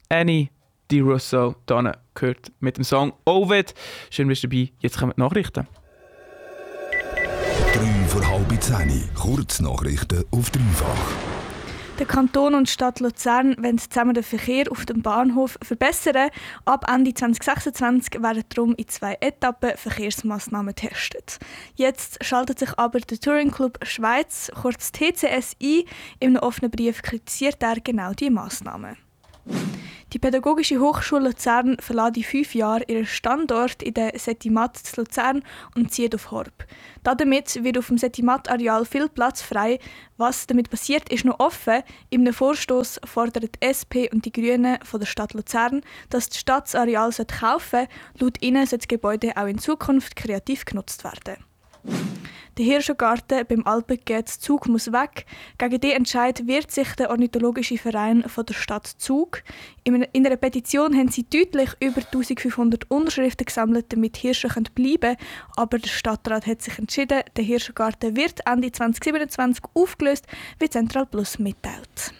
Annie Di Russo hier gehört mit dem Song «Ovid». Schön, bist du dabei. Jetzt kommen die Nachrichten. 3 vor halb 10. Kurznachrichten auf dreifach. Der Kanton und die Stadt Luzern wollen zusammen den Verkehr auf dem Bahnhof verbessern. Ab Ende 2026 werden darum in 2 Etappen Verkehrsmaßnahmen getestet. Jetzt schaltet sich aber der Touring Club Schweiz, kurz TCS, ein. In einem offenen Brief kritisiert er genau diese Maßnahmen. Die Pädagogische Hochschule Luzern verlässt in 5 Jahren ihren Standort in der Setimat zu Luzern und zieht auf Horb. Damit wird auf dem Setimat-Areal viel Platz frei. Was damit passiert, ist noch offen. In einem Vorstoss fordern die SP und die Grünen von der Stadt Luzern, dass die Stadt das Areal kaufen sollte. Laut ihnen soll das Gebäude auch in Zukunft kreativ genutzt werden. Der Hirschengarten beim Alpengate Zug muss weg. Gegen diesen Entscheid wehrt sich der Ornithologische Verein von der Stadt Zug. In einer Petition haben sie deutlich über 1500 Unterschriften gesammelt, damit Hirsche bleiben können. Aber der Stadtrat hat sich entschieden, der Hirschengarten wird Ende 2027 aufgelöst, wie Central Plus mitteilt.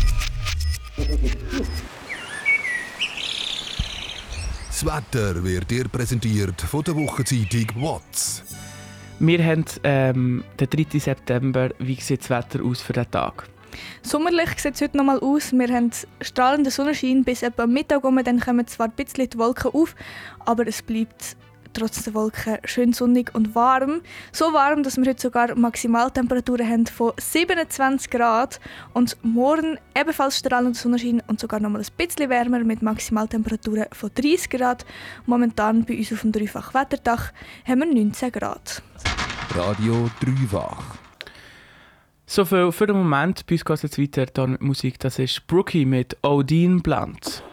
Das Wetter wird dir präsentiert von der Wochenzeitung «WOTS». Wir haben den 3. September. Wie sieht das Wetter aus für diesen Tag? Sommerlich sieht es heute noch mal aus. Wir haben strahlenden Sonnenschein bis etwa Mittag um. Dann kommen zwar ein bisschen die Wolken auf, aber es bleibt trotz der Wolken schön sonnig und warm. So warm, dass wir heute sogar Maximaltemperaturen haben von 27 Grad. Und morgen ebenfalls strahlender Sonnenschein und sogar noch mal ein bisschen wärmer mit Maximaltemperaturen von 30 Grad. Momentan bei uns auf dem Dreifach-Wetterdach haben wir 19 Grad. Radio Dreifach. So viel für den Moment. Bei uns geht es jetzt weiter dann mit Musik. Das ist Brookie mit Odin Blunt.